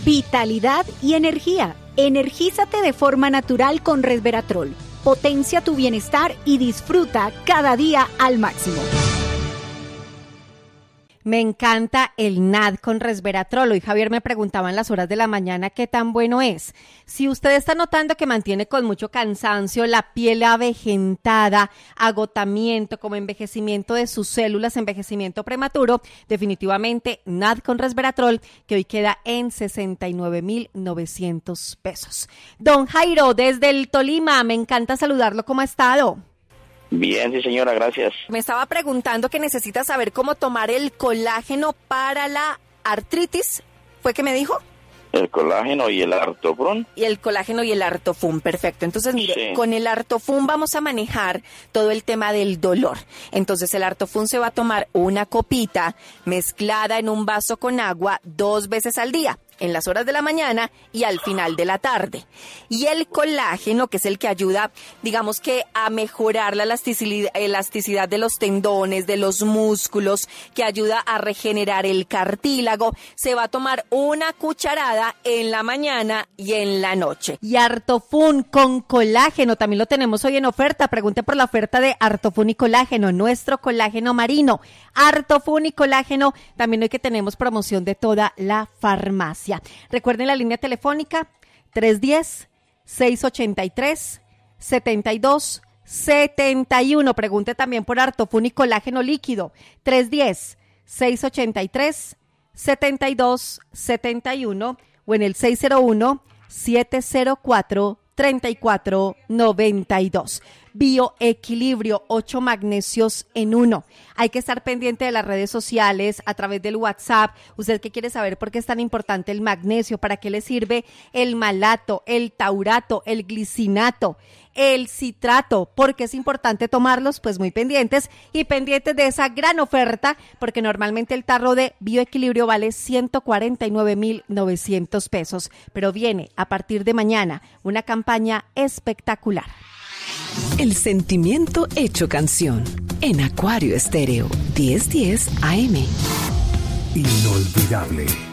vitalidad y energía. Energízate de forma natural con Resveratrol. Potencia tu bienestar y disfruta cada día al máximo. Me encanta el NAD con Resveratrol. Hoy Javier me preguntaba en las horas de la mañana qué tan bueno es. Si usted está notando que mantiene con mucho cansancio, la piel avejentada, agotamiento, como envejecimiento de sus células, envejecimiento prematuro, definitivamente NAD con Resveratrol, que hoy queda en 69,900 pesos. Don Jairo, desde el Tolima, me encanta saludarlo. ¿Cómo ha estado? Bien, sí señora, gracias. Me estaba preguntando que necesita saber cómo tomar el colágeno para la artritis. ¿Fue que me dijo? El colágeno y el Artofrun. Y el colágeno y el Artofun, perfecto. Entonces, mire, sí. Con el Artofun vamos a manejar todo el tema del dolor. Entonces, el Artofun se va a tomar una copita mezclada en un vaso con agua 2 veces al día, en las horas de la mañana y al final de la tarde. Y el colágeno, que es el que ayuda, digamos que a mejorar la elasticidad de los tendones, de los músculos, que ayuda a regenerar el cartílago, se va a tomar una cucharada en la mañana y en la noche. Y Artofun con colágeno, también lo tenemos hoy en oferta. Pregunte por la oferta de Artofun y colágeno, nuestro colágeno marino. Artofun y colágeno, también hoy que tenemos promoción de toda la farmacia. Recuerden la línea telefónica 310-683-7271. Pregunte también por Artofun y colágeno líquido 310-683-7271 o en el 601-704-3492. Bioequilibrio, 8 magnesios en 1. Hay que estar pendiente de las redes sociales, a través del WhatsApp. Usted que quiere saber por qué es tan importante el magnesio, para qué le sirve el malato, el taurato, el glicinato, el citrato, por qué es importante tomarlos, pues muy pendientes y pendientes de esa gran oferta, porque normalmente el tarro de Bioequilibrio vale 149,900 pesos, pero viene a partir de mañana una campaña espectacular. El sentimiento hecho canción en Acuario Estéreo 1010 AM. Inolvidable.